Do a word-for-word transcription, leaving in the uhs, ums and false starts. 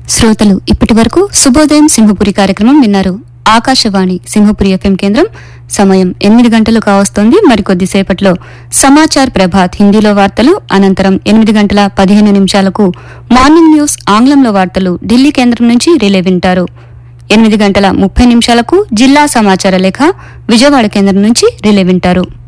శ్రోతలు ఇప్పటి వరకు శుభోదయం సింహపురి కార్యక్రమం విన్నారు. ఆకాశవాణి సింహపురి ఎఫ్ఎం కేంద్రం. సమయం ఎనిమిది గంటలు కావస్తోంది. మరికొద్ది సేపట్లో సమాచార్ ప్రభాత్ హిందీలో వార్తలు, అనంతరం ఎనిమిది గంటల పదిహేను నిమిషాలకు మార్నింగ్ న్యూస్ ఆంగ్లంలో వార్తలు ఢిల్లీ కేంద్రం నుంచి రిలే వింటారు. ఎనిమిది గంటల ముప్పై నిమిషాలకు జిల్లా సమాచార లేఖ విజయవాడ కేంద్రం నుంచి రిలే వింటారు.